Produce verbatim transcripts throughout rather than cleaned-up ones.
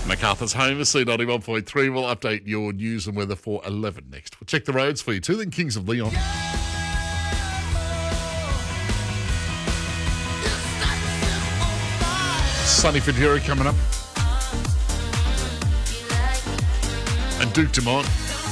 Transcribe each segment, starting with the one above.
Macarthur's home is C ninety-one point three. We'll update your news and weather for eleven next. We'll check the roads for you too. Then Kings of Leon. Sunny Federa coming up. And Duke Dumont.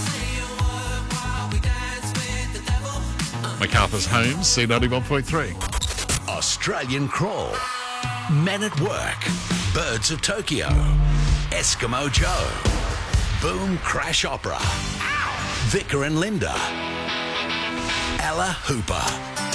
Macarthur's home, C ninety-one point three. Australian Crawl, Men at Work, Birds of Tokyo, Eskimo Joe, Boom Crash Opera, Vicar and Linda, Ella Hooper.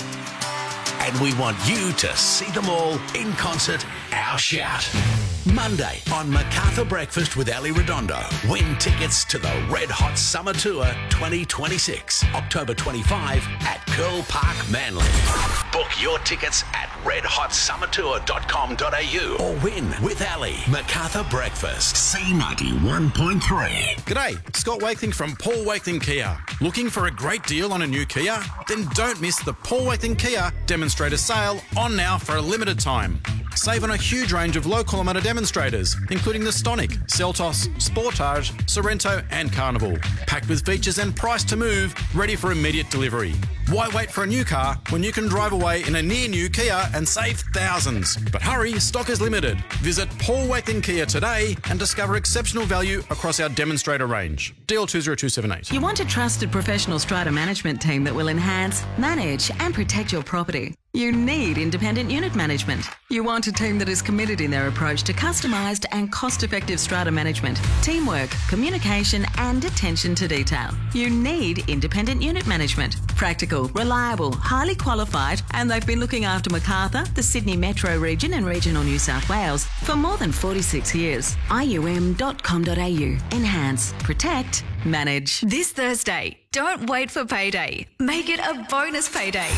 And we want you to see them all in concert, our shout. Monday on Macarthur Breakfast with Ali Redondo. Win tickets to the Red Hot Summer Tour twenty twenty-six, October twenty-fifth at Curl Park, Manly. Book your tickets at red hot summer tour dot com dot a u or win with Ali. Macarthur Breakfast, C ninety-one point three. G'day, Scott Wakeling from Paul Wakeling Kia. Looking for a great deal on a new Kia? Then don't miss the Paul Wakeling Kia Demonstrator Sale on now for a limited time. Save on a huge range of low-kilometre demonstrators, including the Stonic, Seltos, Sportage, Sorrento and Carnival. Packed with features and priced to move, ready for immediate delivery. Why wait for a new car when you can drive away in a near-new Kia and save thousands? But hurry, stock is limited. Visit Paul Wakeling Kia today and discover exceptional value across our demonstrator range. D L two zero two seven eight. You want a trusted professional strata management team that will enhance, manage and protect your property. You need independent unit management. You want a team that is committed in their approach to customised and cost-effective strata management, teamwork, communication and attention to detail. You need independent unit management. Practical, reliable, highly qualified, and they've been looking after Macarthur, the Sydney Metro region and regional New South Wales for more than forty-six years. I U M dot com dot a u. Enhance, protect, manage. This Thursday, don't wait for payday. Make it a bonus payday.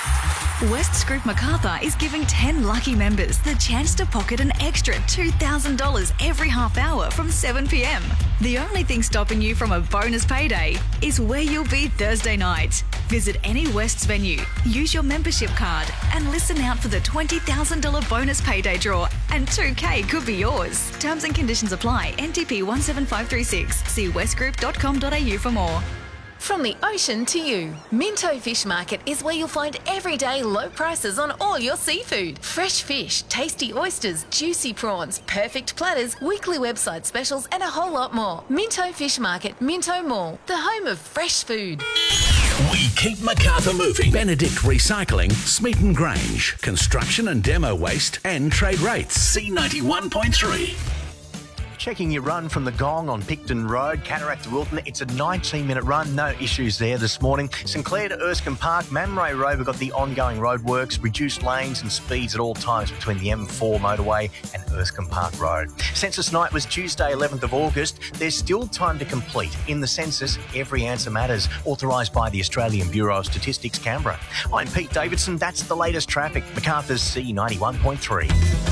West Group Macarthur is giving ten lucky members the chance to pocket an extra two thousand dollars every half hour from seven p m. The only thing stopping you from a bonus payday is where you'll be Thursday night. Visit any West's venue, use your membership card and listen out for the twenty thousand dollars bonus payday draw and two K could be yours. Terms and conditions apply. N T P one seven five three six. See west group dot com dot a u for more. From the ocean to you, Minto Fish Market is where you'll find everyday low prices on all your seafood. Fresh fish, tasty oysters, juicy prawns, perfect platters, weekly website specials and a whole lot more. Minto Fish Market, Minto Mall, the home of fresh food. We keep Macarthur moving. Benedict Recycling, Smeaton Grange, construction and demo waste and trade rates. C ninety-one point three. Checking your run from the Gong on Picton Road, Cataract to Wilton. It's a nineteen minute run, no issues there this morning. St Clair to Erskine Park, Mamray Road, we've got the ongoing roadworks, reduced lanes and speeds at all times between the M four motorway and Erskine Park Road. Census night was Tuesday, eleventh of August. There's still time to complete. In the census, every answer matters. Authorised by the Australian Bureau of Statistics, Canberra. I'm Pete Davidson. That's the latest traffic. Macarthur's C ninety-one point three.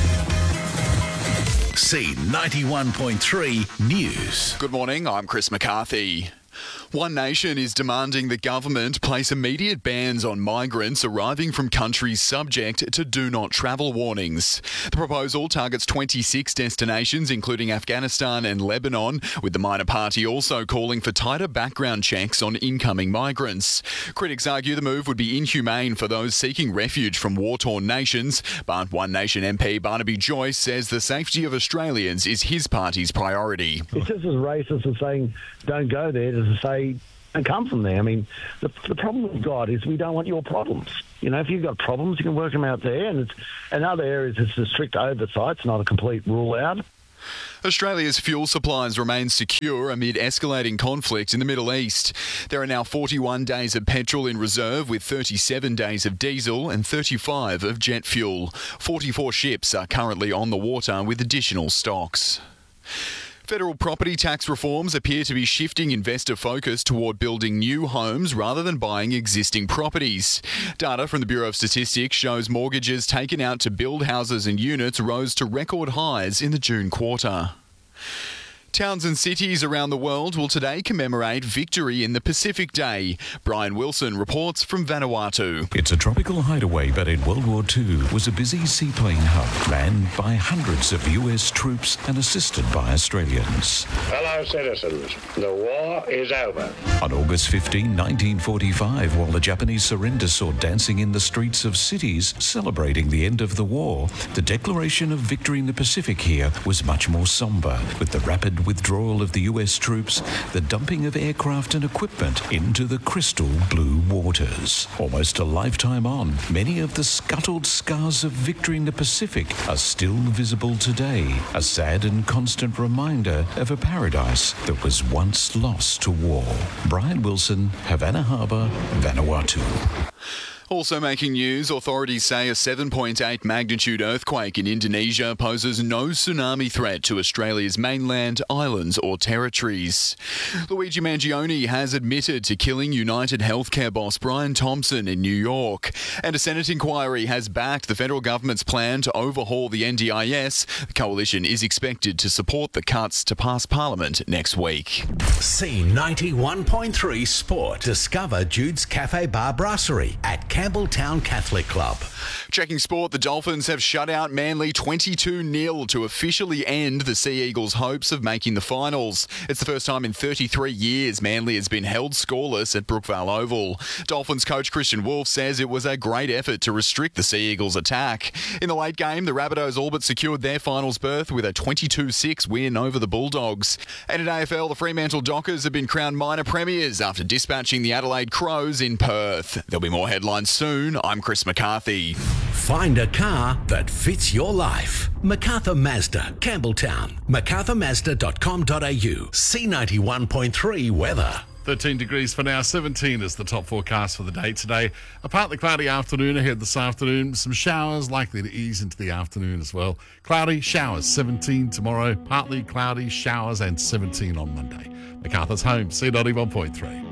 C ninety-one point three News. Good morning, I'm Chris McCarthy. One Nation is demanding the government place immediate bans on migrants arriving from countries subject to do not travel warnings. The proposal targets twenty-six destinations, including Afghanistan and Lebanon, with the minor party also calling for tighter background checks on incoming migrants. Critics argue the move would be inhumane for those seeking refuge from war-torn nations, but One Nation M P Barnaby Joyce says the safety of Australians is his party's priority. It's just as racist as saying don't go there as to say and come from there. I mean, the, the problem we've got is we don't want your problems. You know, if you've got problems, you can work them out there. And it's, in other areas, it's a strict oversight. It's not a complete rule out. Australia's fuel supplies remain secure amid escalating conflict in the Middle East. There are now forty-one days of petrol in reserve, with thirty-seven days of diesel and thirty-five of jet fuel. forty-four ships are currently on the water with additional stocks. Federal property tax reforms appear to be shifting investor focus toward building new homes rather than buying existing properties. Data from the Bureau of Statistics shows mortgages taken out to build houses and units rose to record highs in the June quarter. Towns and cities around the world will today commemorate Victory in the Pacific Day. Brian Wilson reports from Vanuatu. It's a tropical hideaway, but in World War Two was a busy seaplane hub manned by hundreds of U S troops and assisted by Australians. Fellow citizens, the war is over. On August fifteenth, nineteen forty-five, while the Japanese surrender saw dancing in the streets of cities celebrating the end of the war, the declaration of victory in the Pacific here was much more sombre, with the rapid withdrawal of the U S troops, the dumping of aircraft and equipment into the crystal blue waters. Almost a lifetime on, many of the scuttled scars of victory in the Pacific are still visible today, a sad and constant reminder of a paradise that was once lost to war. Brian Wilson, Havana Harbour, Vanuatu. Also making news, authorities say a seven point eight magnitude earthquake in Indonesia poses no tsunami threat to Australia's mainland, islands or territories. Luigi Mangione has admitted to killing United Healthcare boss Brian Thompson in New York. And a Senate inquiry has backed the federal government's plan to overhaul the N D I S. The coalition is expected to support the cuts to pass Parliament next week. C ninety-one point three Sport. Discover Jude's Cafe Bar Brasserie at Campbelltown Catholic Club. Checking sport, the Dolphins have shut out Manly twenty-two nil to officially end the Sea Eagles' hopes of making the finals. It's the first time in thirty-three years Manly has been held scoreless at Brookvale Oval. Dolphins coach Christian Wolf says it was a great effort to restrict the Sea Eagles' attack. In the late game, the Rabbitohs all but secured their finals berth with a twenty-two six win over the Bulldogs. And in A F L, the Fremantle Dockers have been crowned minor premiers after dispatching the Adelaide Crows in Perth. There'll be more headlines soon. I'm Chris McCarthy. Find a car that fits your life. MacArthur Mazda, Campbelltown. macarthur mazda dot com dot a u. C ninety-one point three weather. thirteen degrees for now, seventeen is the top forecast for the day today. A partly cloudy afternoon ahead this afternoon. Some showers likely to ease into the afternoon as well. Cloudy, showers, seventeen tomorrow. Partly cloudy, showers and seventeen on Monday. MacArthur's home, C ninety-one point three.